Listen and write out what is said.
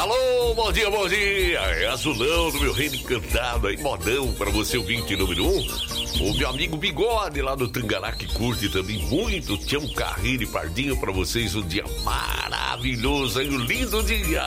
Alô, bom dia, bom dia. É Azulão do meu reino encantado aí, modão pra você, ouvinte número 1. O meu amigo Bigode lá do Tangará, que curte também muito. Tião Carreiro e Pardinho pra vocês, um dia maravilhoso aí, um lindo dia.